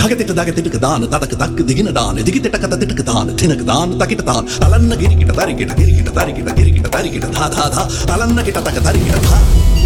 తగతిట దగతిటక దాన తదక దక్కు దిగిన దాన దిగితిట కథ తిటక దాన తినక దాన తకిట తాన్ తలన్న గిరికిట తరికిట గిరికిట తరికిట గిరికిట తరికిట ధా ధా ధా తలన్న కిట తక తరికిట ధా